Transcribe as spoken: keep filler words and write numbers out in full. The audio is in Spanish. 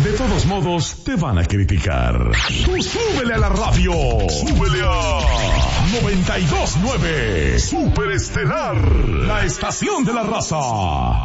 De todos modos, te van a criticar. Tú súbele a la radio. Súbele a noventa y dos punto nueve. Superestelar, la estación de la raza.